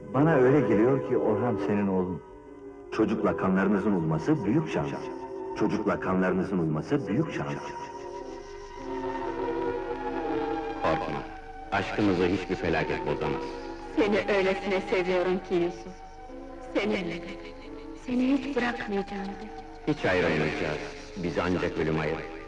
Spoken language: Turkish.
Bana öyle geliyor ki Orhan senin oğlun. Çocukla kanlarınızın olması büyük şans. Çocukla kanlarınızın olması büyük şans. Korkma, aşkımızı hiçbir felaket bozamaz. Seni öylesine seviyorum ki Yusuf. Seninle de. Seni hiç bırakmayacağım de. Hiç ayrılmayacağız, bizi ancak ölüm ayırır.